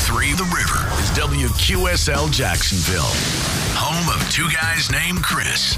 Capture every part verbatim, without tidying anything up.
three The River is W Q S L Jacksonville, home of two guys named Chris.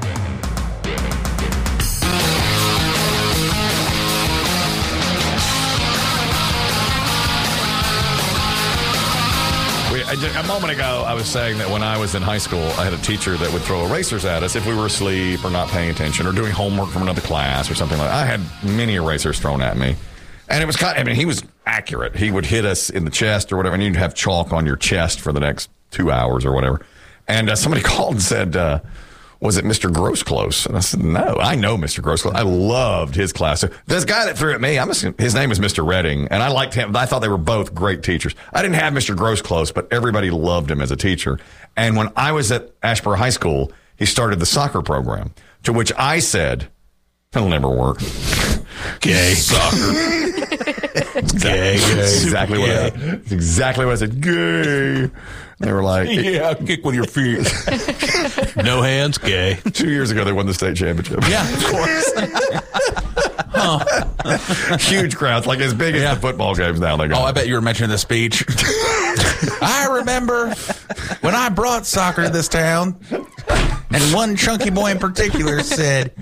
We, I just, a moment ago, I was saying that when I was in high school, I had a teacher that would throw erasers at us if we were asleep or not paying attention or doing homework from another class or something like that. I had many erasers thrown at me. And it was kind of, I mean, he was accurate. He would hit us in the chest or whatever, and you'd have chalk on your chest for the next two hours or whatever. And uh, somebody called and said, uh, was it Mister Grossclose? And I said, no, I know Mister Grossclose. I loved his class. So this guy that threw at me, I'm assuming, his name is Mister Redding, and I liked him. I thought they were both great teachers. I didn't have Mister Grossclose, but everybody loved him as a teacher. And when I was at Ashboro High School, he started the soccer program, to which I said, it'll never work. Gay. Soccer. Gay. Exactly what I, that's exactly what I said. Gay. They were like, yeah, kick with your feet. No hands, gay. Two years ago, they won the state championship. Yeah, of course. Huh. Huge crowds, like as big as yeah. the football games now. They got. Oh, I bet you were mentioning the speech. I remember when I brought soccer to this town, and one chunky boy in particular said,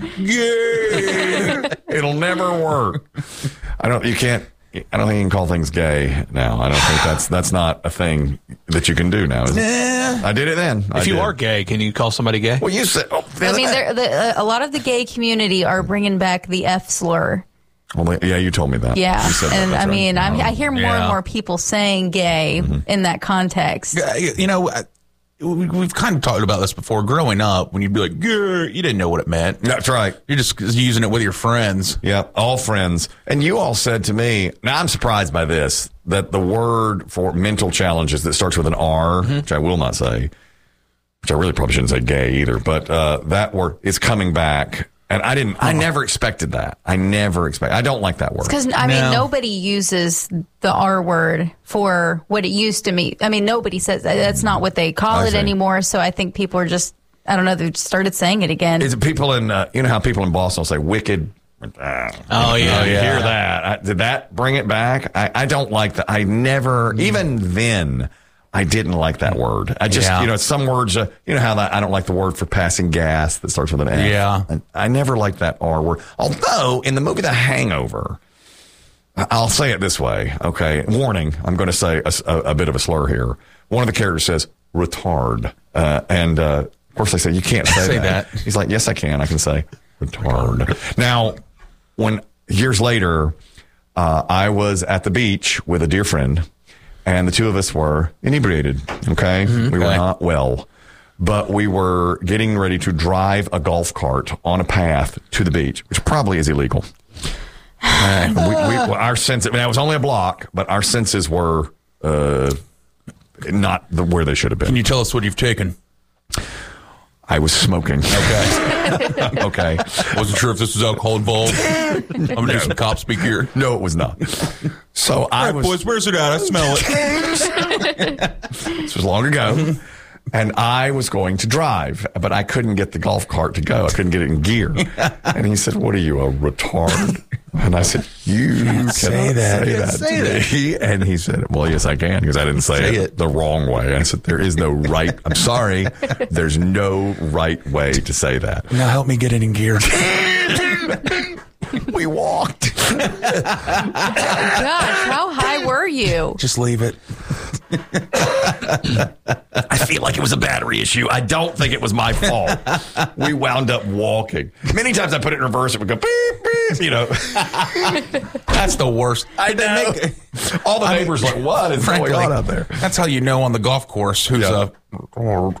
"Gay." It'll never work. I don't. You can't. I don't think you can call things gay now. I don't think that's that's not a thing that you can do now. Is it? Nah. I did it then. If I you did. are gay, can you call somebody gay? Well, you said. Oh, I mean, the, a lot of the gay community are bringing back the F slur. Well, yeah, you told me that. Yeah, and that, I mean, right. I'm, I hear more yeah. and more people saying gay mm-hmm. in that context. You know, we've kind of talked about this before. Growing up, when you'd be like, "Grr," you didn't know what it meant. That's right. You're just using it with your friends. Yep, all friends. And you all said to me, now I'm surprised by this, that the word for mental challenges that starts with an R, mm-hmm. which I will not say, which I really probably shouldn't say gay either, but uh, that word is coming back. And I didn't, I never expected that. I never expect. I don't like that word. Because, I mean, no. nobody uses the R word for what it used to mean. I mean, nobody says that. That's not what they call I it see. anymore. So I think people are just, I don't know, they've started saying it again. Is it people in, uh, you know how people in Boston will say wicked? Oh, yeah. You yeah. hear that. I, did that bring it back? I, I don't like that. I never, mm. even then, I didn't like that word. I just, yeah. you know, some words, uh, you know how that, I don't like the word for passing gas that starts with an F. Yeah. I, I never liked that R word. Although, in the movie The Hangover, I'll say it this way, okay? Warning, I'm going to say a, a, a bit of a slur here. One of the characters says, retard. Uh, and, uh, of course, they say, you can't say, say that. that. He's like, yes, I can. I can say retard. Now, when years later, uh, I was at the beach with a dear friend, and the two of us were inebriated, okay? Mm-hmm. We were okay. not well. But we were getting ready to drive a golf cart on a path to the beach, which probably is illegal. Uh, we, we, our sense, I mean, it was only a block, but our senses were uh, not the, where they should have been. Can you tell us what you've taken? I was smoking. Okay. Okay. Wasn't sure if this was alcohol involved. I'm going to do some cop speak here. No, it was not. So I right, was. boys, where's it at? I smell it. This was long ago. And I was going to drive, but I couldn't get the golf cart to go. I couldn't get it in gear. And he said, what are you, a retard? And I said, you cannot say that, say that say to that. me. And he said, well, yes, I can, because I didn't say, say it, it the wrong way. I said, there is no right. I'm sorry. There's no right way to say that. Now help me get it in gear. We walked. Gosh, how high were you? Just leave it. I feel like it was a battery issue. I don't think it was my fault. We wound up walking. Many times I put it in reverse, it would go beep, beep, you know. That's the worst. I know. Make, all the I neighbors mean, like, what is frankly, going on out there? That's how you know on the golf course who's yeah. a...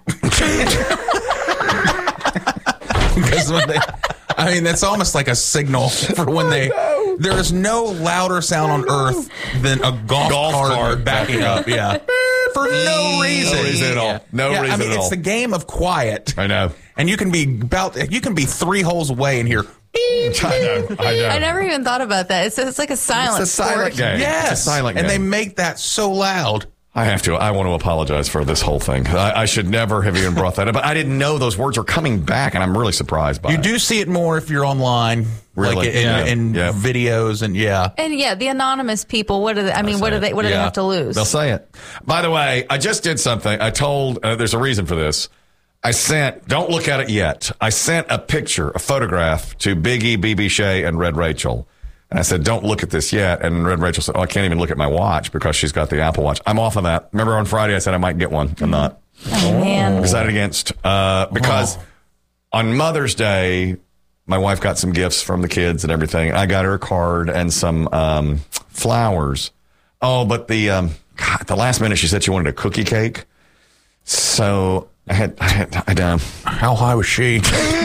Because when they... I mean, that's almost like a signal for when they... There is no louder sound on earth than a golf, golf cart, cart backing up. Yeah. For no reason. No reason at all. No yeah, reason I mean, at all. It's the game of quiet. I know. And you can be about... You can be three holes away and hear... I know. I know. I never even thought about that. It's, it's like a silent It's a silent sport. game. Yes. It's a silent and game. they make that so loud. I have to. I want to apologize for this whole thing. I, I should never have even brought that up. But I didn't know those words are coming back, and I'm really surprised by You it. do see it more if you're online, Really? like in, Yeah. in Yeah. videos, and yeah. And yeah, the anonymous people. What do they? I mean, what do they? What do they Yeah. have to lose? They'll say it. By the way, I just did something. I told, uh, there's a reason for this. I sent, don't look at it yet. I sent a picture, a photograph to Biggie, B B Shea, and Red Rachel. And I said, don't look at this yet. And Red Rachel said, oh, I can't even look at my watch because she's got the Apple Watch. I'm off of that. Remember on Friday I said I might get one. I'm not. Oh man. Decided against. Uh, because Oh. on Mother's Day, my wife got some gifts from the kids and everything. I got her a card and some um, flowers. Oh, but the um, God, the last minute she said she wanted a cookie cake. So I had, I had, I um, How high was she?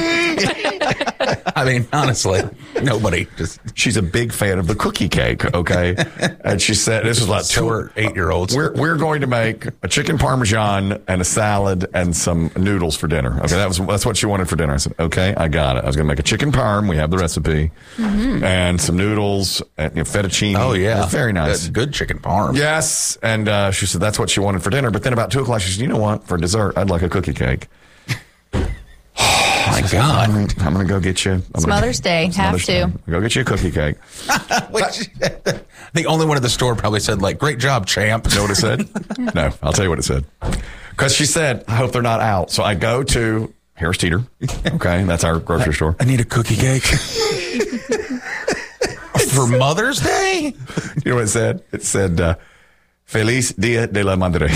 I mean, honestly, nobody. Just she's a big fan of the cookie cake. Okay, and she said this was like so two are eight-year-olds. We're we're going to make a chicken parmesan and a salad and some noodles for dinner. Okay, that was that's what she wanted for dinner. I said, okay, I got it. I was going to make a chicken parm. We have the recipe, and some noodles and you know, fettuccine. Oh yeah, It was very nice. Good, good chicken parm. Yes, and uh, she said that's what she wanted for dinner. But then about two o'clock, she said, you know what? For dessert, I'd like a cookie cake. Oh my God. I'm, I'm going to go get you. I'm It's gonna- Mother's Day. it's Have Mother's to. Day. Go get you a cookie cake. Which, the only one at the store probably said, like, great job, champ. You know what it said? No, I'll tell you what it said. Because she said, I hope they're not out. So I go to Harris Teeter. Okay, that's our grocery store. I need a cookie cake. For Mother's Day? You know what it said? It said, uh, Feliz Dia de la Madre.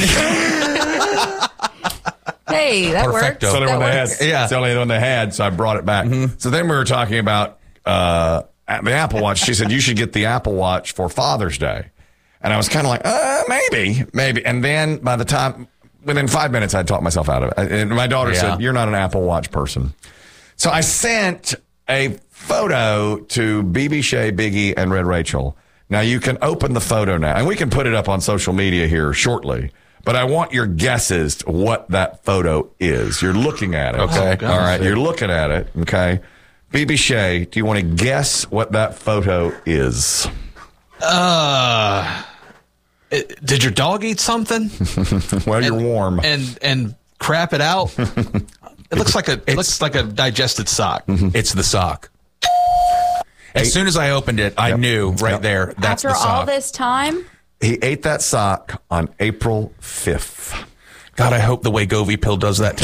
Hey, that works. Perfecto. It's the only That one they works. had. Yeah. It's the only one they had, so I brought it back. So then we were talking about uh, the Apple Watch. She said, you should get the Apple Watch for Father's Day. And I was kind of like, uh, maybe, maybe. And then by the time, within five minutes, I'd talked myself out of it. And my daughter Yeah. said, you're not an Apple Watch person. So I sent a photo to B B Shea, Biggie, and Red Rachel. Now you can open the photo now, and we can put it up on social media here shortly. But I want your guesses to what that photo is. You're looking at it. Okay. All right. You're looking at it. Okay. B B Shea, do you want to guess what that photo is? Uh, it- did your dog eat something Well, you're warm. and and crap it out? It looks like a it looks like a digested sock. It's the sock. As soon as I opened it, I Yep. knew right Yep. there, that's After the sock. all this time, He ate that sock on April fifth. God, I hope the Wegovy pill does that to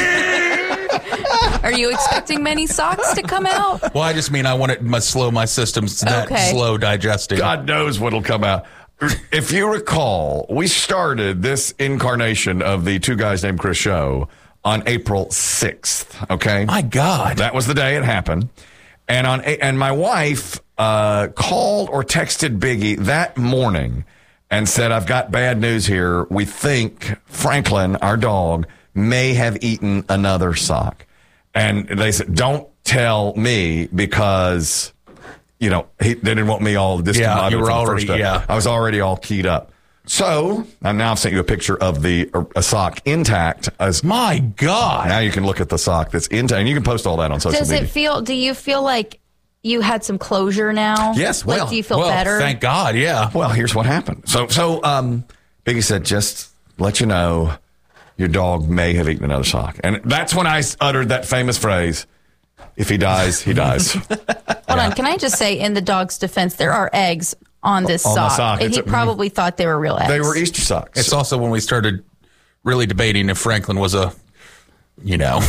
me. are you expecting many socks to come out? Well, I just mean I want it to slow my systems that Okay. slow digesting. God knows what'll come out. If you recall, we started this incarnation of the Two Guys Named Chris show on April sixth. Okay. My God. That was the day it happened. And on and my wife uh, called or texted Biggie that morning and said, I've got bad news here. We think Franklin, our dog, may have eaten another sock. And they said, don't tell me because, you know, he, they didn't want me all discombobulated Yeah, you were from the already- first day. yeah. I was already all keyed up. So I'm now I've sent you a picture of the a sock intact. As My God. now you can look at the sock that's intact, and you can post all that on social Does media. it feel? Do you feel like you had some closure now? Yes, well- like, do you feel well, better? thank God, yeah. Well, here's what happened. So, so um, Biggie said, just let you know, your dog may have eaten another sock, and that's when I uttered that famous phrase: "If he dies, he dies." Hold on. Can I just say, in the dog's defense, there are eggs on this On the sock. sock. And It's he a- probably thought they were real eggs. They were Easter socks. It's also when we started really debating if Franklin was a, you know.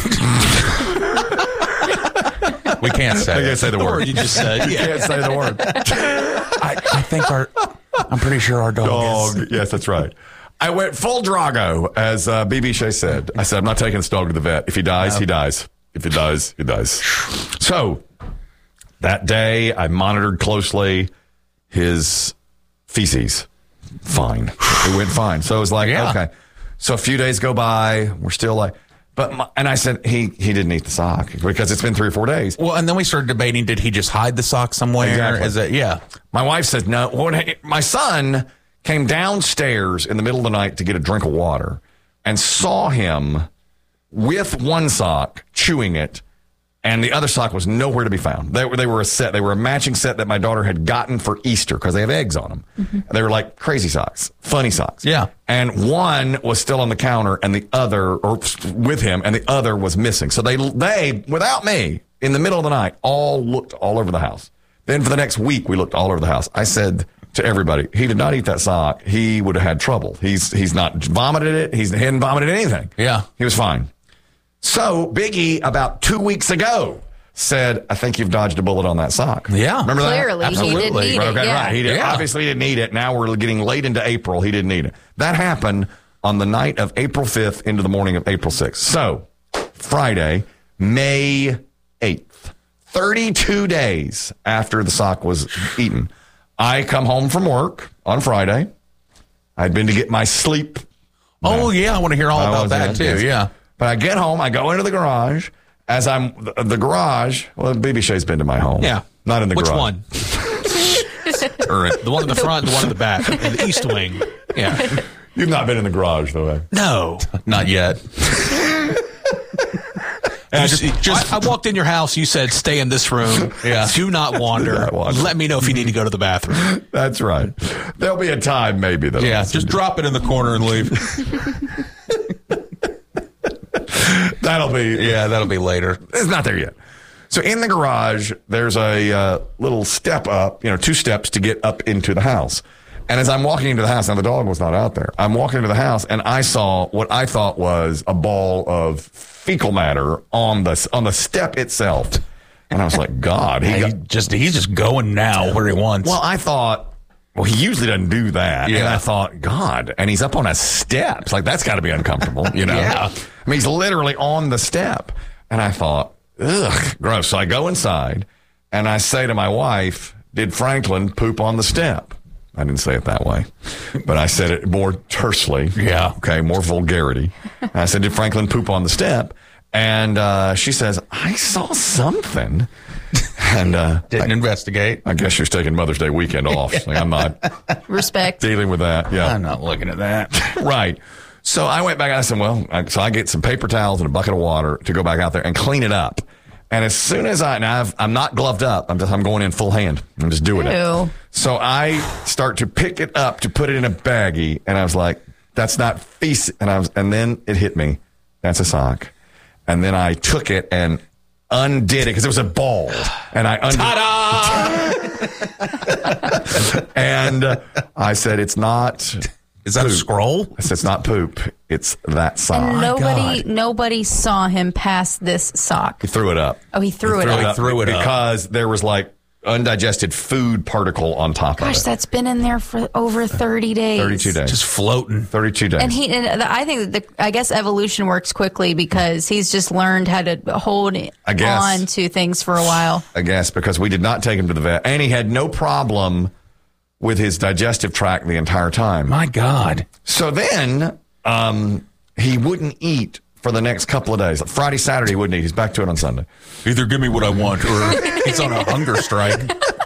We can't say I it. can't say the word. You just said, You can't say the word. I, I think our, I'm pretty sure our dog, is. Dog. Yes, that's right. I went full Drago, as uh, B B Shea said. I said, I'm not taking this dog to the vet. If he dies, he dies. If he dies, he dies. So that day, I monitored closely his feces. Fine. It went fine. So it was like, Yeah. okay. So a few days go by. We're still like, but my, and I said, he, he didn't eat the sock because it's been three or four days. Well, and then we started debating, did he just hide the sock somewhere? Exactly. Is it, yeah. My wife said no. When he- my son came downstairs in the middle of the night to get a drink of water and saw him with one sock chewing it And the other sock was nowhere to be found. They were, they were a set. They were a matching set that my daughter had gotten for Easter because they have eggs on them. Mm-hmm. They were like crazy socks, funny socks. Yeah. And one was still on the counter and the other, or with him, and the other was missing. So they, they, without me, in the middle of the night, all looked all over the house. Then for the next week, we looked all over the house. I said to everybody, he did not eat that sock. He would have had trouble. He's, he's not vomited it. He's, he hadn't vomited anything. Yeah. He was fine. So Biggie, about two weeks ago, said, I think you've dodged a bullet on that sock. Yeah. Remember Clearly, that? he didn't need it, Okay, yeah. right. He did, Yeah. obviously didn't need it. Now we're getting late into April. He didn't need it. That happened on the night of April fifth into the morning of April sixth. So Friday, May eighth, thirty-two days after the sock was eaten, I come home from work on Friday. I'd been to get my sleep. Oh, yeah. I want to hear all I about was that, in, too. yes. Yeah. But I get home, I go into the garage. As I'm, the, the garage, well, B B Shay's been to my home. Yeah. Not in the Which garage. one? Or the one in the front, the one in the back, in the east wing. Yeah. You've not been in the garage, though, eh? No, not yet. And I just, just- just, I, I walked in your house. You said, "Stay in this room. Yeah. Do not wander. Do not wander. Let me know if you need to go to the bathroom." That's right. There'll be a time, maybe, that Yeah, just drop it in the corner and leave. that'll be. Yeah, that'll be later. It's not there yet. So in the garage, there's a uh, little step up, you know, two steps to get up into the house. And as I'm walking into the house, now the dog was not out there. I'm walking into the house, and I saw what I thought was a ball of fecal matter on the on the step itself. And I was like, God, he He got, just he's just going now where he wants. well, I thought, well, he usually doesn't do that. Yeah. And I thought, God, and he's up on a steps. Like, that's got to be uncomfortable, you know? Yeah. I mean, he's literally on the step. And I thought, ugh, gross. So I go inside, and I say to my wife, did Franklin poop on the step? I didn't say it that way, but I said it more tersely. Yeah. Okay, more vulgarity. And I said, did Franklin poop on the step? And uh, she says, I saw something. And uh, Didn't investigate. I guess she's taking Mother's Day weekend off. So I'm not Respect. dealing with that. Yeah. I'm not looking at that. Right. So I went back and I said, well, I, so I get some paper towels and a bucket of water to go back out there and clean it up. And as soon as I, now I've, I'm not gloved up. I'm just, I'm going in full hand. I'm just doing Ew. it. So I start to pick it up to put it in a baggie. And I was like, that's not feces. And I was, and then it hit me. That's a sock. And then I took it and undid it because it was a ball. And I undid it. And uh, I said, it's not. Is that a scroll? I said, it's not poop. It's that sock. And nobody, God. nobody saw him pass this sock. He threw it up. Oh, he threw it Threw up. it up threw it up. because there was like undigested food particle on top Gosh, of it. that's been in there for over thirty days. thirty-two days. Just floating. And thirty-two days. he, and the, I think that the, I guess evolution works quickly because he's just learned how to hold I guess. on to things for a while. I guess because we did not take him to the vet, and he had no problem with his digestive tract the entire time. My God. So then um, he wouldn't eat for the next couple of days. Friday, Saturday, he wouldn't eat. He's back to it on Sunday. Either give me what I want or he's on a hunger strike.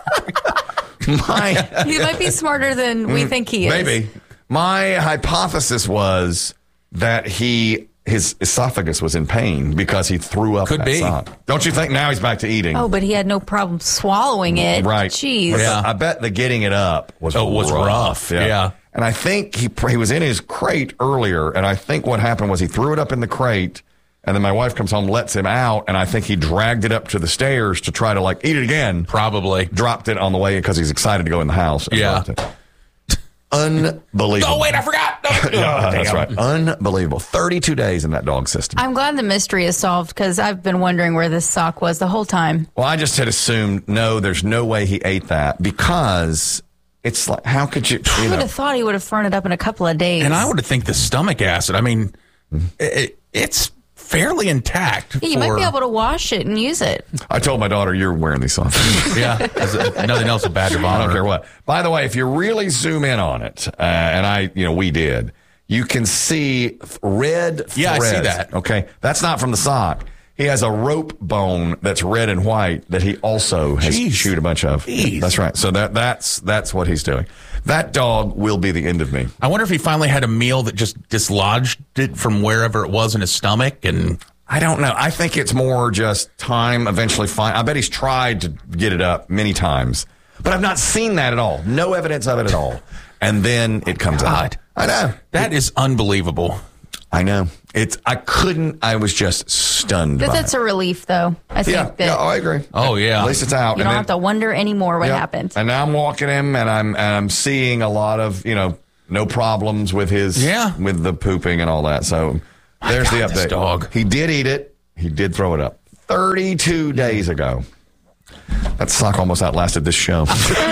My He might be smarter than we think he is. Maybe. My hypothesis was that he his esophagus was in pain because he threw up Could that be. sock. Don't you think? Now he's back to eating. Oh, but he had no problem swallowing it. Right. Jeez. But the- Yeah. I bet the getting it up was Oh, it was rough. Yeah. And I think he he was in his crate earlier, and I think what happened was he threw it up in the crate, and then my wife comes home, lets him out, and I think he dragged it up to the stairs to try to like eat it again. Probably. Dropped it on the way because he's excited to go in the house. and Yeah. dropped it. Unbelievable. Oh, wait, I forgot. Oh, Yeah, that's damn. right. Unbelievable. thirty-two days in that dog system. I'm glad the mystery is solved because I've been wondering where this sock was the whole time. Well, I just had assumed, no, there's no way he ate that because it's like, how could you, I you would know, have thought he would have thrown it up in a couple of days. And I would think the stomach acid, I mean, it, it's fairly intact. Yeah, you might for- be able to wash it and use it. I told my daughter, you're wearing these socks. Yeah. As a- nothing else, a badge of I honor. don't care what. By the way, if you really zoom in on it, uh, and I, you know, we did, you can see red threads. Yeah, I see that. Okay. That's not from the sock. He has a rope bone that's red and white that he also has Jeez. chewed a bunch of. Jeez. That's right. So that that's that's what he's doing. That dog will be the end of me. I wonder if he finally had a meal that just dislodged it from wherever it was in his stomach. And I don't know. I think it's more just time eventually. Find. I bet he's tried to get it up many times, but I've not seen that at all. No evidence of it at all. And then it comes God. out. I know. That is unbelievable. I know. It's. I couldn't. I was just stunned. But by that's it. a relief, though. I think yeah. that Yeah. Oh, I agree. Oh, yeah. At least it's out. you And don't then- have to wonder anymore what Yep. happened. And now I'm walking him, and I'm and I'm seeing a lot of you know no problems with his Yeah. with the pooping and all that. So there's God, the this update. dog. He did eat it. He did throw it up. thirty-two days ago. That sock almost outlasted this show.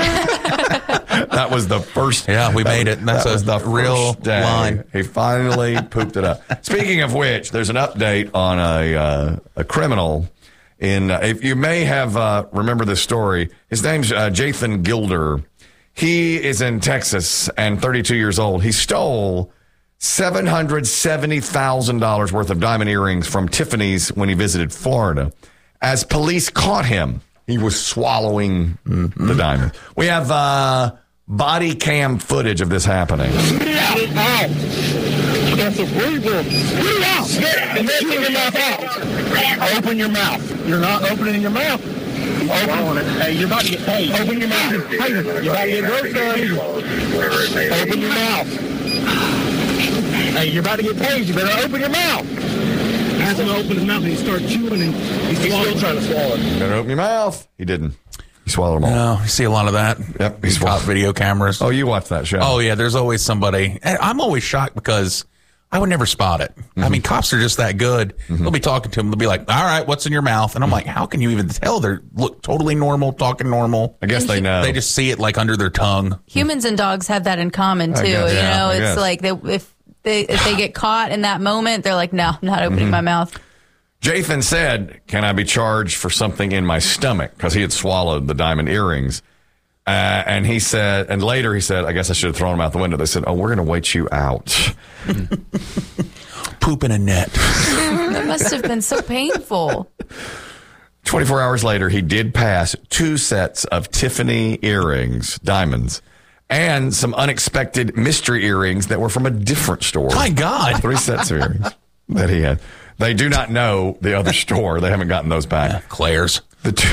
That was the first. Yeah, we that made was- it. That's that a was the real first day. line. He finally pooped it up. Speaking of which, there's an update on a uh, a criminal. In uh, if you may have uh, remember this story, his name's uh, Jathan Gilder. He is in Texas and thirty-two years old. He stole seven hundred seventy thousand dollars worth of diamond earrings from Tiffany's when he visited Florida. As police caught him, he was swallowing mm-hmm. the diamond. We have uh, body cam footage of this happening. Get it out. That's a breathe. Get it out. And then open your mouth out. Open your mouth. You're not opening your mouth. Open it. Hey, you're about to get paid. Open your mouth. Hey, you're about to get gross done. Open your mouth. Hey, you're about to get paid. You better open your mouth. Has him open his mouth and he starts chewing and he's, he's still trying to swallow it. You better open your mouth. He didn't. He swallowed them all. No, you see a lot of that. Yep, he's Cop swallowed. video cameras. Oh, you watched that show? Oh, yeah, there's always somebody. And I'm always shocked because I would never spot it. Mm-hmm. I mean, cops are just that good. Mm-hmm. They'll be talking to him. They'll be like, all right, what's in your mouth? And I'm like, how can you even tell? They look totally normal, talking normal. I guess they know. They just see it like under their tongue. Humans and dogs have that in common, too. guess, you yeah, know, I it's guess. like they, if, they, if they get caught in that moment, they're like, no, I'm not opening Mm-hmm. my mouth. Jathan said, can I be charged for something in my stomach? Because he had swallowed the diamond earrings. Uh, and he said, and later he said, I guess I should have thrown him out the window. They said, oh, we're going to wait you out. Poop in a net. That must have been so painful. twenty-four hours later, he did pass two sets of Tiffany earrings, diamonds, and some unexpected mystery earrings that were from a different store. My God. Three sets of earrings that he had. They do not know the other store. They haven't gotten those back. Claire's. The two,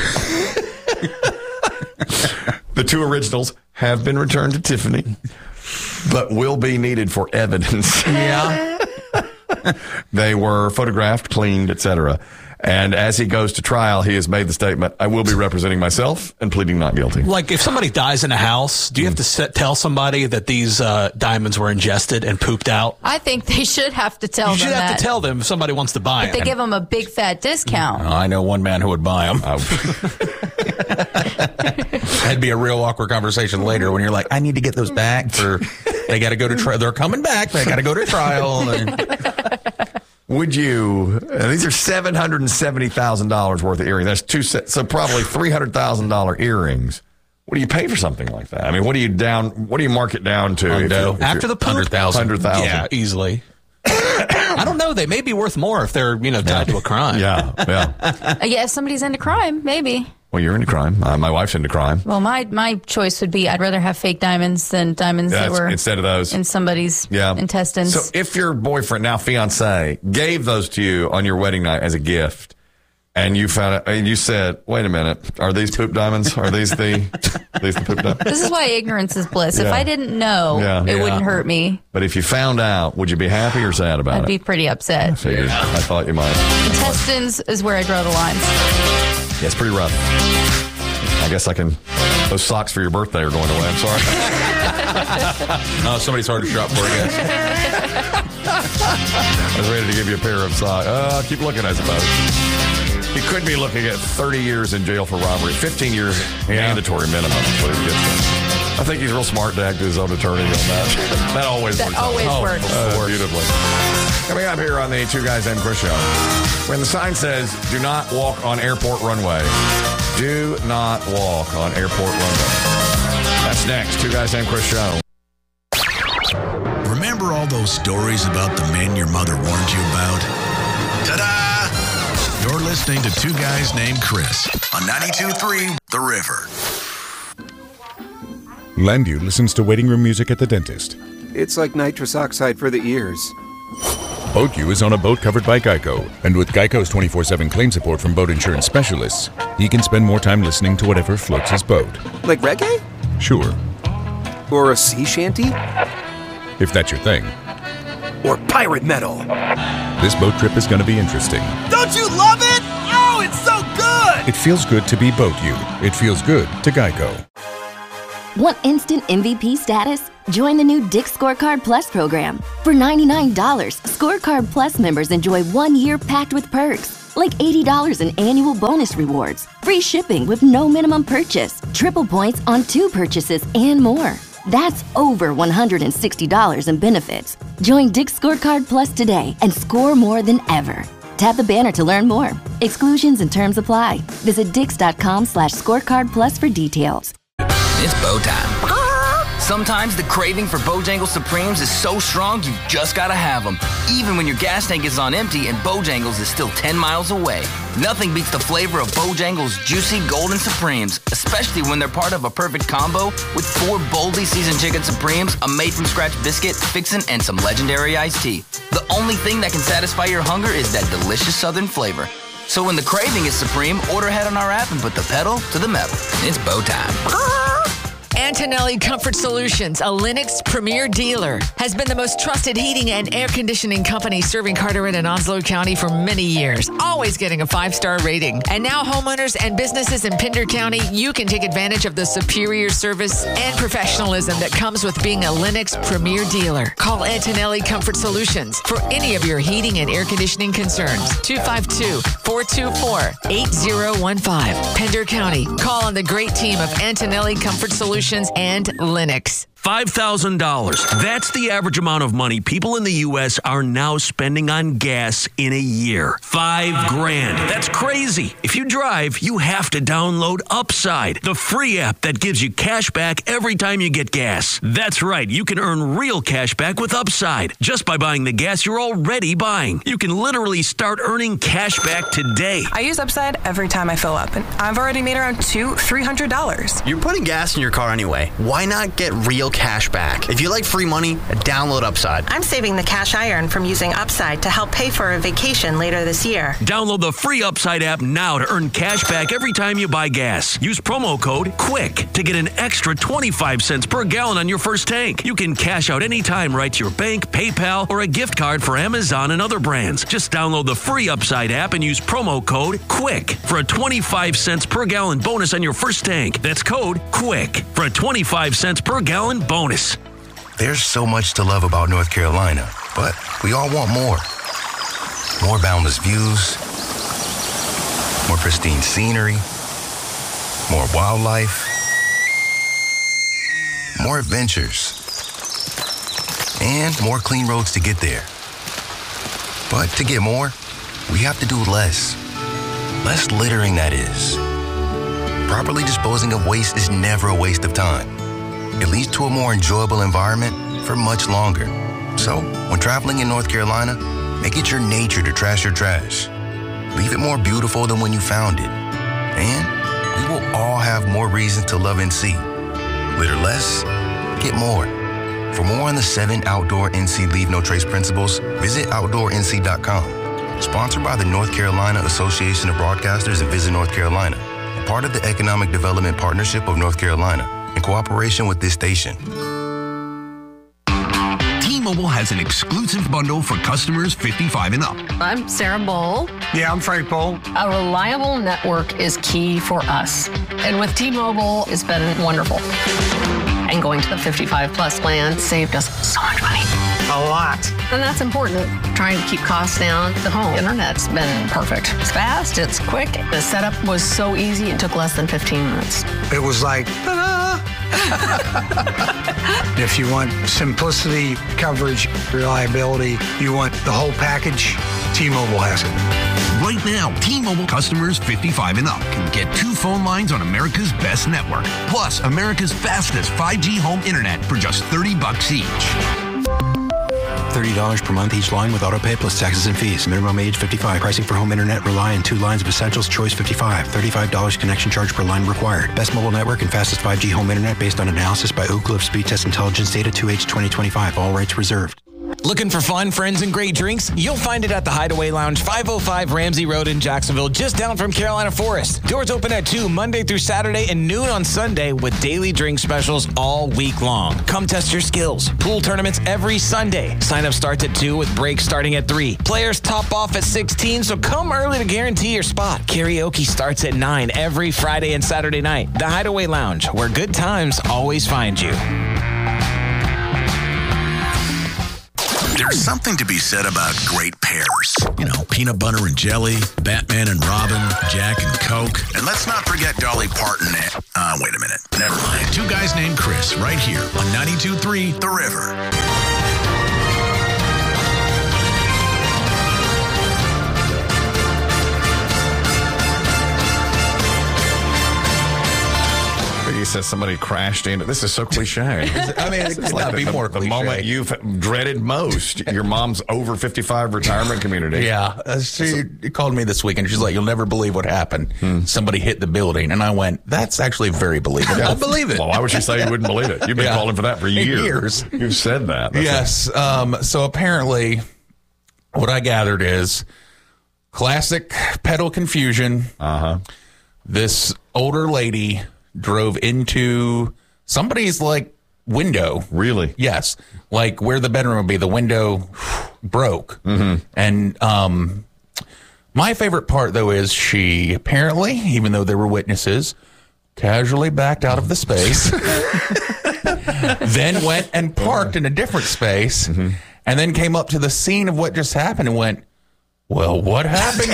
the two originals have been returned to Tiffany, but will be needed for evidence. Yeah. They were photographed, cleaned, et cetera. And as he goes to trial, he has made the statement, I will be representing myself and pleading not guilty. Like, if somebody dies in a house, do you have to set, tell somebody that these uh, diamonds were ingested and pooped out? I think they should have to tell You should them have that. to tell them if somebody wants to buy But they it. give them a big fat discount. Oh, I know one man who would buy them. Oh. That'd be a real awkward conversation later when you're like, I need to get those back for, they got to go to trial. They're coming back. They got to go to trial. And, Would you, uh, these are seven hundred seventy thousand dollars worth of earrings. That's two sets, so probably three hundred thousand dollars earrings. What do you pay for something like that? I mean, what do you down, what do you mark it down to? if Hundo. you're- if After you're- the poop? one hundred thousand. one hundred thousand. Yeah, easily. I don't know. They may be worth more if they're, you know, tied to a crime. Yeah, yeah. Uh, yeah, if somebody's into crime, maybe. Well, you're into crime. Uh, my wife's into crime. Well, my my choice would be I'd rather have fake diamonds than diamonds that That's- were instead of those. in somebody's Yeah. intestines. So if your boyfriend, now fiance, gave those to you on your wedding night as a gift, and you found it, and you said, "Wait a minute, are these poop diamonds? Are these the these the poop diamonds?" this is why ignorance is bliss. If Yeah. I didn't know, Yeah. it Yeah. wouldn't hurt me. But if you found out, would you be happy or sad about I'd it? be pretty upset. Figured. I thought you might. Intestines is where I draw the lines. Yeah, it's pretty rough. I guess I can. Those socks for your birthday are going away. I'm sorry. oh, somebody's hard to shop for, I guess. I was ready to give you a pair of socks. Uh, keep looking, I suppose. He could be looking at thirty years in jail for robbery, fifteen years mandatory minimum. Is what he gets to. I think he's real smart to act as his own attorney on that. That always That works out. always Oh, works. uh, beautifully. Coming up here on the Two Guys Named Chris show, when the sign says "Do not walk on airport runway," do not walk on airport runway. That's next. Two Guys Named Chris show. Remember all those stories about the men your mother warned you about? Ta-da! You're listening to Two Guys Named Chris on ninety-two point three The River. Landu listens to waiting room music at the dentist. It's like nitrous oxide for the ears. Boat U is on a boat covered by Geico. And with Geico's twenty-four seven claim support from boat insurance specialists, he can spend more time listening to whatever floats his boat. Like reggae? Sure. Or a sea shanty? If that's your thing. Or pirate metal? This boat trip is going to be interesting. Don't you love it? Oh, it's so good! It feels good to be Boat U. It feels good to Geico. Want instant M V P status? Join the new Dick's Scorecard Plus program. For ninety-nine dollars, Scorecard Plus members enjoy one year packed with perks, like eighty dollars in annual bonus rewards, free shipping with no minimum purchase, triple points on two purchases, and more. That's over one hundred sixty dollars in benefits. Join Dick's Scorecard Plus today and score more than ever. Tap the banner to learn more. Exclusions and terms apply. Visit dix.com slash scorecard plus for details. It's bow time. Sometimes the craving for Bojangles Supremes is so strong you've just gotta have them, even when your gas tank is on empty and Bojangles is still ten miles away. Nothing beats the flavor of Bojangles Juicy Golden Supremes, especially when they're part of a perfect combo with four boldly seasoned chicken Supremes, a made-from-scratch biscuit, fixin', and some legendary iced tea. The only thing that can satisfy your hunger is that delicious southern flavor. So when the craving is supreme, order ahead on our app and put the pedal to the metal. It's bow time. Antonelli Comfort Solutions, a Lennox premier dealer, has been the most trusted heating and air conditioning company serving Carteret and Onslow County for many years, always getting a five-star rating. And now homeowners and businesses in Pender County, you can take advantage of the superior service and professionalism that comes with being a Lennox premier dealer. Call Antonelli Comfort Solutions for any of your heating and air conditioning concerns. two five two, four two four, eight zero one five. Pender County. Call on the great team of Antonelli Comfort Solutions and Lennox. five thousand dollars. That's the average amount of money people in the U S are now spending on gas in a year. Five grand. That's crazy. If you drive, you have to download Upside, the free app that gives you cash back every time you get gas. That's right. You can earn real cash back with Upside just by buying the gas you're already buying. You can literally start earning cash back today. I use Upside every time I fill up, and I've already made around two, three hundred dollars. You're putting gas in your car anyway. Why not get real cash back? If you like free money, download Upside. I'm saving the cash I earn from using Upside to help pay for a vacation later this year. Download the free Upside app now to earn cash back every time you buy gas. Use promo code QUICK to get an extra twenty-five cents per gallon on your first tank. You can cash out anytime right to your bank, PayPal, or a gift card for Amazon and other brands. Just download the free Upside app and use promo code QUICK for a twenty-five cents per gallon bonus on your first tank. That's code QUICK for a twenty-five cents per gallon bonus. There's so much to love about North Carolina, but we all want more. More boundless views, more pristine scenery, more wildlife, more adventures, and more clean roads to get there. But to get more, we have to do less. Less littering, that is. Properly disposing of waste is never a waste of time. It leads to a more enjoyable environment for much longer. So, when traveling in North Carolina, make it your nature to trash your trash. Leave it more beautiful than when you found it. And we will all have more reasons to love N C. Litter less, get more. For more on the seven outdoor N C Leave No Trace principles, visit outdoor N C dot com. Sponsored by the North Carolina Association of Broadcasters and Visit North Carolina. Part of the Economic Development Partnership of North Carolina. In cooperation with this station. T-Mobile has an exclusive bundle for customers fifty-five and up. I'm Sarah Bowl. Yeah, I'm Frank Bowl. A reliable network is key for us. And with T-Mobile, it's been wonderful. And going to the fifty-five plus plan saved us so much money. A lot. And that's important. Trying to keep costs down. The home internet's been perfect. It's fast, it's quick. The setup was so easy, it took less than fifteen minutes. It was like, ta-da! If you want simplicity, coverage, reliability, you want the whole package, T-Mobile has it. Right now, T-Mobile customers fifty-five and up can get two phone lines on America's best network, plus America's fastest five G home internet for just thirty bucks each. thirty dollars per month each line with autopay plus taxes and fees. Minimum age fifty-five. Pricing for home internet rely on two lines of essentials. Choice fifty-five. thirty-five dollars connection charge per line required. Best mobile network and fastest five G home internet based on analysis by Oak Cliff Speed Test Intelligence Data two H twenty twenty-five. All rights reserved. Looking for fun, friends, and great drinks? You'll find it at the Hideaway Lounge, five oh five Ramsey Road in Jacksonville, just down from Carolina Forest. Doors open at two Monday through Saturday and noon on Sunday with daily drink specials all week long. Come test your skills. Pool tournaments every Sunday. Sign up starts at two with breaks starting at three. Players top off at sixteen, so come early to guarantee your spot. Karaoke starts at nine every Friday and Saturday night. The Hideaway Lounge, where good times always find you. There's something to be said about great pairs. You know, peanut butter and jelly, Batman and Robin, Jack and Coke. And let's not forget Dolly Parton and... Uh, wait a minute. Never mind. Two Guys Named Chris, right here on ninety-two point three The River. He says somebody crashed into. This is so cliche. I mean, it could not be the, more the cliche. moment you've dreaded most. Your mom's over fifty-five retirement community. Yeah, uh, she called me this weekend. She's like, "You'll never believe what happened. Hmm. Somebody hit the building," and I went, "That's actually very believable. Yeah. I believe it." Well, why would she say you wouldn't believe it? You've been Yeah. calling for that for years. years. You've said that. That's yes. Um, so apparently, what I gathered is classic pedal confusion. Uh huh. This older lady drove into somebody's like window. Really? Yes. Like where the bedroom would be, the window broke. Mm-hmm. And um, my favorite part, though, is she apparently, even though there were witnesses, casually backed out of the space, then went and parked in a different space, mm-hmm. and then came up to the scene of what just happened and went, well, what happened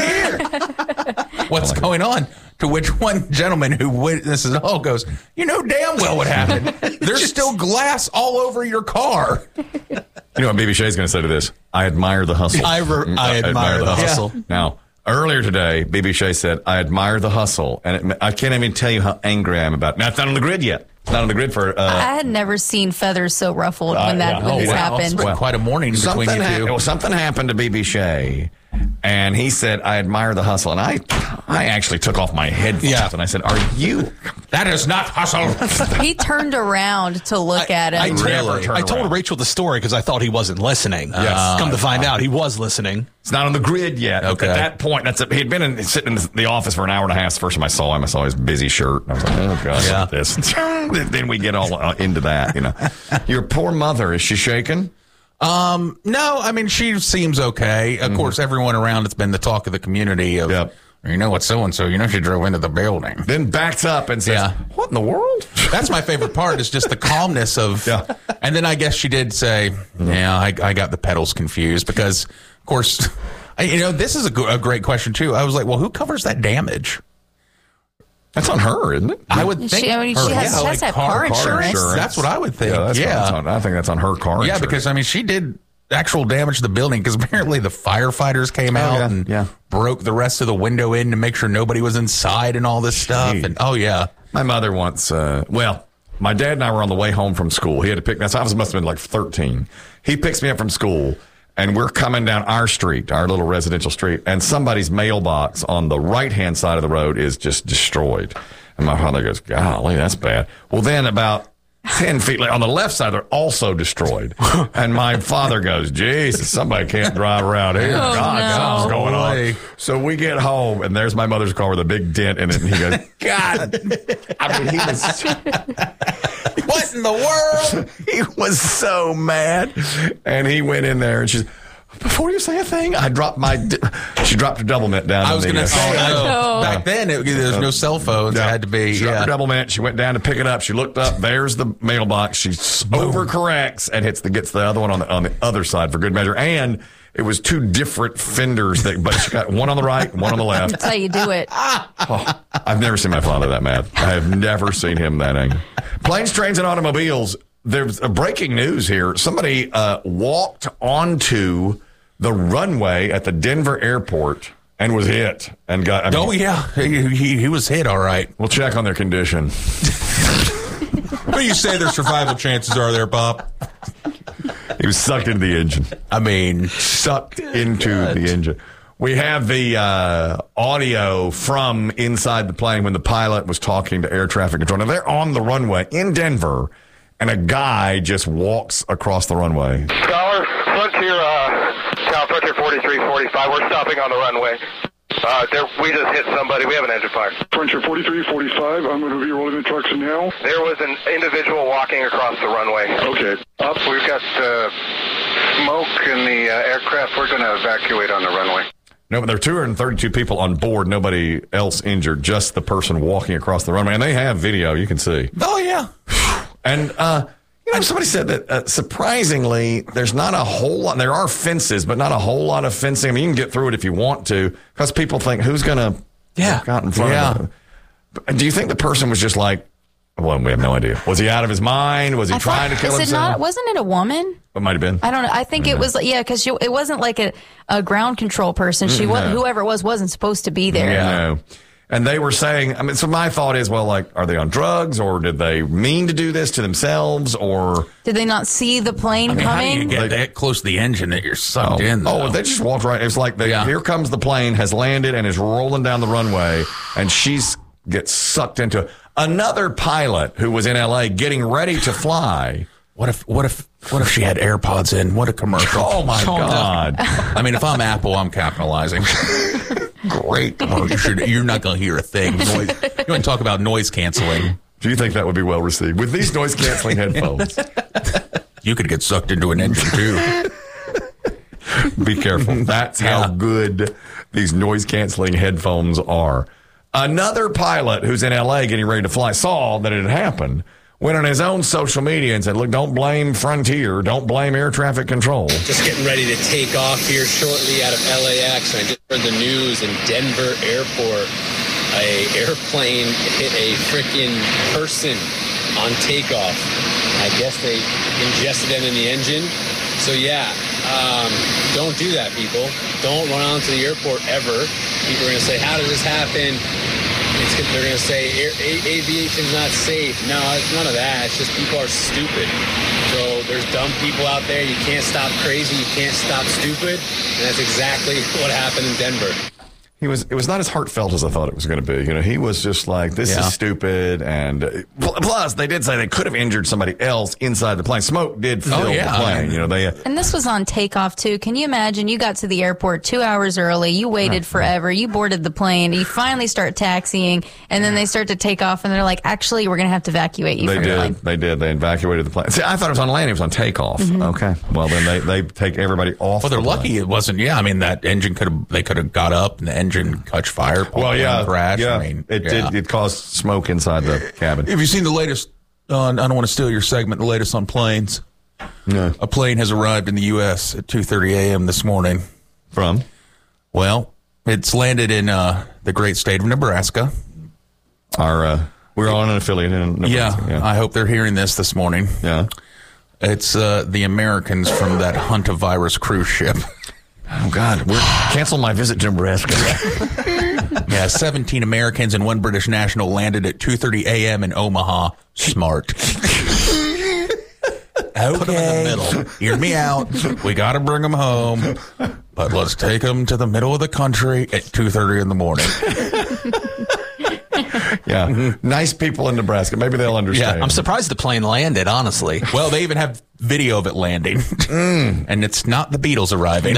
here? What's going on? To which one gentleman who witnesses it all goes, you know damn well what happened. There's still glass all over your car. You know what B B Shay's going to say to this? I admire the hustle. I, re- I, I admire the hustle. Yeah. Now, earlier today, B B Shay said, I admire the hustle. And it, I can't even tell you how angry I am about it. Now, it's not on the grid yet. It's not on the grid for... Uh, I had never seen feathers so ruffled when that uh, yeah. when this oh, wow. happened. Well, quite a morning between something you two. Ha- well, something happened to B B Shay, and he said, I admire the hustle. And I I actually took off my headphones, yeah. and I said, are you... That is not hustle. He turned around to look I, at him. I, really? I told Rachel the story because I thought he wasn't listening. Yes. Come to find uh, out, he was listening. It's not on the grid yet. Okay. At that point, that's a, he'd been in, sitting in the office for an hour and a half. The first time I saw him, I saw his busy shirt. I was like, oh, gosh, yeah. this. Then we get all uh, into that, you know. Your poor mother, is she shaken? Um, no, I mean, she seems okay. Of mm-hmm. course, everyone around, it's been the talk of the community of, yep. you know what, so-and-so, you know, she drove into the building. Then backs up and says, yeah. what in the world? That's my favorite part is just the calmness of, yeah. and then I guess she did say, yeah, I, I got the pedals confused because, of course, I, you know, this is a, g- a great question, too. I was like, well, who covers that damage? That's on her, isn't it? I would think. She, I mean, she her, has, yeah, she like has to have car, car insurance. insurance. That's what I would think. Yeah, that's yeah. That's on, I think that's on her car Yeah, insurance. because, I mean, she did actual damage to the building because apparently the firefighters came oh, out yeah, and yeah. broke the rest of the window in to make sure nobody was inside and all this stuff. Jeez. And oh, yeah. My mother once, uh, well, my dad and I were on the way home from school. He had to pick, that's, I was, must have been like thirteen. He picks me up from school, and we're coming down our street, our little residential street, and somebody's mailbox on the right-hand side of the road is just destroyed. And my father goes, golly, that's bad. Well, then about ten feet on the left side, they're also destroyed. And my father goes, Jesus, somebody can't drive around here. Oh, God, no. what's going on? So we get home, and there's my mother's car with a big dent in it. And he goes, God. I mean, he was... What in the world? He was so mad. And he went in there, and she's... Before you say a thing, I dropped my. Di- she dropped her double mint down. I was going to say, Oh. back then, it, there was no cell phones. Yeah. It had to be. She dropped Yeah. her double mint. She went down to pick it up. She looked up. There's the mailbox. She overcorrects and hits the gets the other one on the on the other side for good measure. And it was two different fenders that, but she got one on the right and one on the left. That's how you do it. Oh, I've never seen my father that mad. I have never seen him that angry. Planes, trains, and automobiles. There's a breaking news here. Somebody uh, walked onto the runway at the Denver airport and was hit and got. I mean, oh yeah, he, he he was hit. All right. We'll check on their condition. What do you say their survival chances are there, Bob? He was sucked into the engine. I mean, sucked into God. the engine. We have the uh, audio from inside the plane when the pilot was talking to air traffic control. Now, they're on the runway in Denver, and a guy just walks across the runway. Scholar, Frontier, uh, Town Frontier forty-three forty-five. We're stopping on the runway. Uh, there, we just hit somebody. We have an engine fire. Frontier forty-three forty-five. I'm going to be rolling the trucks now. There was an individual walking across the runway. Okay. Up. We've got uh, smoke in the uh, aircraft. We're going to evacuate on the runway. No, but there are two hundred thirty-two people on board. Nobody else injured. Just the person walking across the runway. And they have video. You can see. Oh, yeah. And, uh, you know, somebody said that, uh, surprisingly, there's not a whole lot. There are fences, but not a whole lot of fencing. I mean, you can get through it if you want to, because people think, who's going to yeah. walk out in front yeah. of them? Do you think the person was just like, well, we have no idea. Was he out of his mind? Was he I trying thought, to kill is himself? It not, wasn't it a woman? It might have been. I don't know. I think I it know. was, yeah, because it wasn't like a, a ground control person. She Mm, was, no. whoever it was, wasn't supposed to be there. Yeah. And they were saying, I mean, so my thought is, well, like, are they on drugs, or did they mean to do this to themselves, or Did they not see the plane I mean, how do coming? you get that close to the engine that you're sucked oh, in? oh, though? they just walked right. It's like they, here comes the plane, has landed and is rolling down the runway, and she's gets sucked into another pilot who was in L A getting ready to fly. What if what if what if she had AirPods in? What a commercial! Oh my God! I mean, if I'm Apple, I'm capitalizing. Great commercial. You should, you're not going to hear a thing. Noise, you want to talk about noise canceling? Do you think that would be well received with these noise canceling headphones? You could get sucked into an engine too. Be careful. That's how Yeah. good these noise canceling headphones are. Another pilot who's in L A getting ready to fly saw that it had happened, went on his own social media and said, look, don't blame Frontier. Don't blame air traffic control. Just getting ready to take off here shortly out of L A X. And I just heard the news in Denver Airport. A airplane hit a freaking person on takeoff. I guess they ingested them in the engine. So yeah, um, don't do that, people. Don't run onto the airport ever. People are going to say, how does this happen? It's, they're going to say air, a- aviation's not safe. No, it's none of that. It's just people are stupid. So there's dumb people out there. You can't stop crazy. You can't stop stupid. And that's exactly what happened in Denver. He was. It was not as heartfelt as I thought it was going to be. You know, he was just like, "This Yeah. is stupid." And uh, pl- plus, they did say they could have injured somebody else inside the plane. Smoke did fill Oh, yeah. the plane. You know, they. Uh, And this was on takeoff too. Can you imagine? You got to the airport two hours early. You waited forever. You boarded the plane. You finally start taxiing, and then they start to take off, and they're like, "Actually, we're going to have to evacuate you They from your did. plane." They did. They evacuated the plane. See, I thought it was on landing. It was on takeoff. Mhm. Okay. Well, then they, they take everybody off. Well, they're the plane. lucky it wasn't. Yeah, I mean that engine could have. They could have got up and the engine catch fire. Well, yeah, crash. yeah. I mean, it yeah. did. It caused smoke inside the cabin. Have you seen the latest? Uh, I don't want to steal your segment. The latest on planes. No. A plane has arrived in the U S at two thirty a.m. this morning. From? Well, it's landed in uh, the great state of Nebraska. Our uh, we're on an affiliate in Nebraska. Yeah, I hope they're hearing this this morning. Yeah, it's uh, the Americans from that Huntavirus cruise ship. Oh God, we're cancel my visit to Nebraska. Yeah, seventeen Americans and one British national landed at two thirty a.m. in Omaha. Smart. Okay. Put them in the middle. Hear me out. We got to bring them home, but let's take them to the middle of the country at two thirty in the morning. Yeah, nice people in Nebraska. Maybe they'll understand. Yeah, I'm surprised the plane landed, honestly. Well, they even have video of it landing, mm. and it's not the Beatles arriving.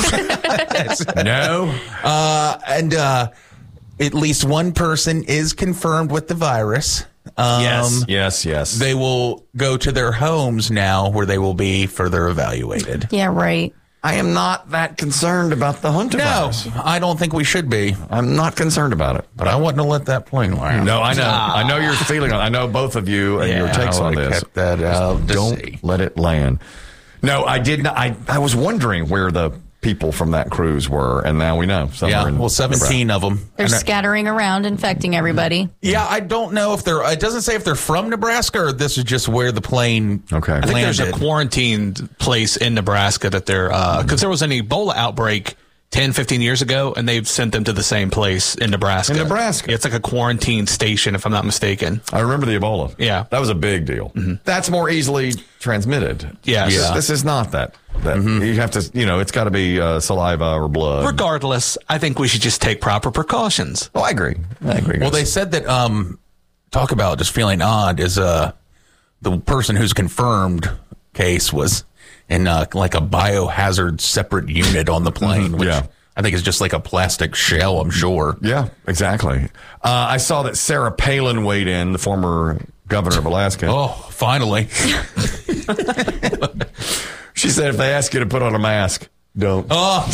No. Uh, and uh, at least one person is confirmed with the virus. Um, yes, yes, yes. They will go to their homes now where they will be further evaluated. Yeah, right. I am not that concerned about the Huntavirus. No, I don't think we should be. I'm not concerned about it. But I wouldn't have let that plane land. No, I know. Ah. I know your feeling on it. I know both of you and Yeah, your takes I on would've this. kept that out to Don't see. let it land. No, I did not. I, I was wondering where the people from that cruise were, and now we know. Somewhere Yeah, in well, seventeen Nebraska. of them. They're And I- scattering around, infecting everybody. Yeah, I don't know if they're. It doesn't say if they're from Nebraska or this is just where the plane. Okay, I think landed. there's a quarantined place in Nebraska that they're because there was an Ebola outbreak ten, fifteen years ago, and they've sent them to the same place in Nebraska. In Nebraska. Yeah, it's like a quarantine station, if I'm not mistaken. I remember the Ebola. Yeah. That was a big deal. Mm-hmm. That's more easily transmitted. Yes. This, Yeah. this is not that. that You have to, you know, it's got to be uh, saliva or blood. Regardless, I think we should just take proper precautions. Oh, I agree. I agree. Well, they said that. Um, talk about just feeling odd is uh the person who's confirmed case was in uh, like a biohazard separate unit on the plane, which Yeah. I think is just like a plastic shell, I'm sure. Yeah, exactly. Uh, I saw that Sarah Palin weighed in, the former governor of Alaska. Oh, finally. She said if they ask you to put on a mask, don't. Oh,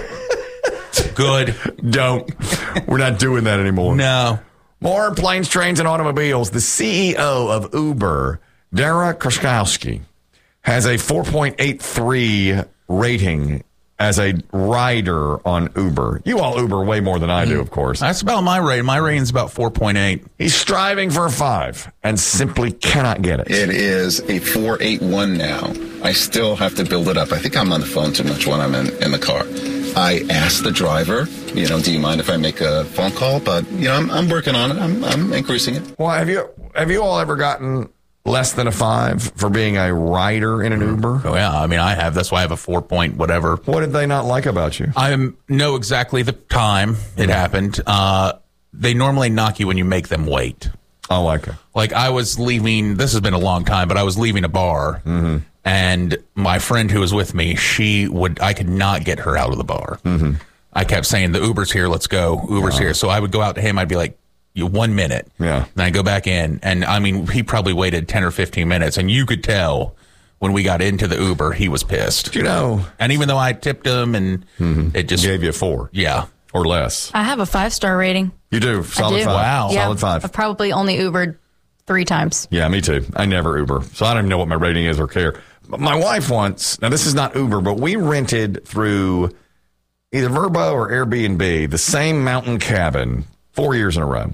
good. Don't. We're not doing that anymore. No. More planes, trains, and automobiles. The C E O of Uber, Dara Kraszkowski, has a four point eight three rating as a rider on Uber. You all Uber way more than I do, of course. That's about my rating. My rating's about four point eight. He's striving for a five and simply cannot get it. It is a four eight one now. I still have to build it up. I think I'm on the phone too much when I'm in, in the car. I asked the driver, you know, do you mind if I make a phone call? But, you know, I'm, I'm working on it. I'm, I'm increasing it. Well, have you have you all ever gotten less than a five for being a rider in an Uber? Oh, yeah. I mean, I have. That's why I have a four point whatever. What did they not like about you? I know exactly the time it happened. Uh, they normally knock you when you make them wait. Oh, okay. Like I was leaving, this has been a long time, but I was leaving a bar. Mm-hmm. And my friend who was with me, she would, I could not get her out of the bar. Mm-hmm. I kept saying, the Uber's here, let's go. Uber's Yeah. here. So I would go out to him, I'd be like, you one minute. Yeah. And I go back in. And I mean, he probably waited ten or fifteen minutes. And you could tell when we got into the Uber, he was pissed. You know. And even though I tipped him and it just gave you a four. Yeah. Or less. I have a five-star rating. You do. Solid I do. five. Wow. Yeah, Solid five. I've probably only Ubered three times. Yeah, me too. I never Uber. So I don't even know what my rating is or care. But my wife once, now this is not Uber, but we rented through either Vrbo or Airbnb the same mountain cabin four years in a row.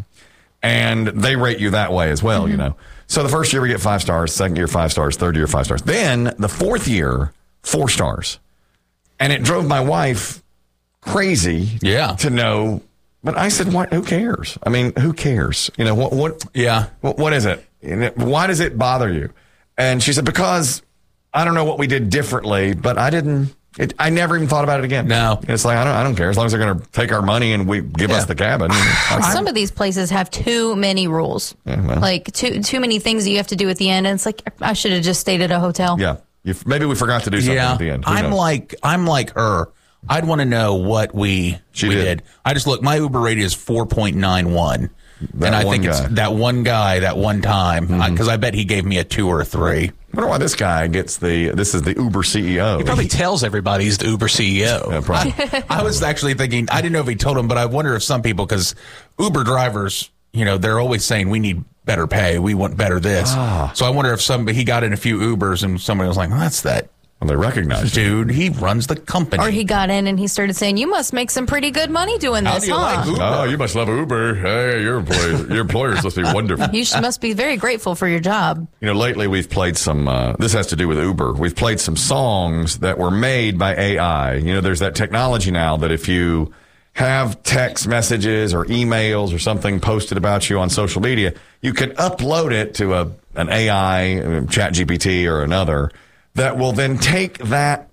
And they rate you that way as well, you know. So the first year we get five stars, second year five stars, third year five stars. Then the fourth year, four stars. And it drove my wife crazy Yeah. to know. But I said, "What? Who cares? I mean, who cares? You know, what, what, Yeah. what, what is it? And it- Why does it bother you?" And she said, "Because I don't know what we did differently, but I didn't, it, I never even thought about it again." No. It's like, I don't, I don't care. As long as they're going to take our money and we give us the cabin. Some of these places have too many rules. Yeah, well. Like too too many things that you have to do at the end. And it's like, I should have just stayed at a hotel. Yeah. You, maybe we forgot to do something Yeah. at the end. Who I'm knows? like, I'm like her. I'd want to know what we, She we did. did. I just look, my Uber rating is four point nine one. That And I one think guy. it's that one guy, that one time, because I bet he gave me a two or a three. I wonder why this guy gets the, this is the Uber C E O. He probably tells everybody he's the Uber C E O. Yeah, probably. I was actually thinking, I didn't know if he told him, but I wonder if some people, because Uber drivers, you know, they're always saying we need better pay, we want better this. Ah. So I wonder if somebody, he got in a few Ubers and somebody was like, well, that's that Well, they recognize you. dude. He runs the company. Or he got in and he started saying, you must make some pretty good money doing How this, do you huh? like Uber? Oh, you must love Uber. Hey, your employers, your employers must be wonderful. You should, must be very grateful for your job. You know, lately we've played some, uh, this has to do with Uber. We've played some songs that were made by A I. You know, there's that technology now that if you have text messages or emails or something posted about you on social media, you can upload it to a an A I, Chat G P T or another, that will then take that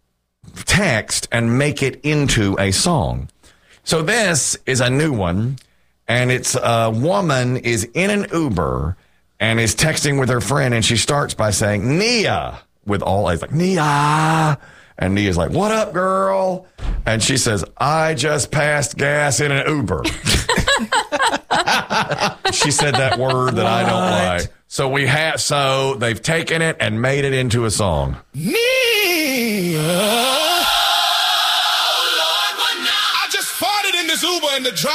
text and make it into a song. So this is a new one, and it's a woman is in an Uber and is texting with her friend, and she starts by saying, Nia, with all A's, like, Nia. And Nia's like, what up, girl? And she says, I just passed gas in an Uber. She said that word that I don't like. So we have, so they've taken it and made it into a song. Nia. I just farted in this Uber and the driver